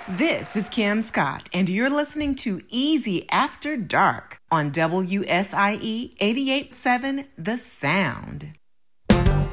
This is Kim Scott, and you're listening to Easy After Dark on WSIE 88.7 The Sound.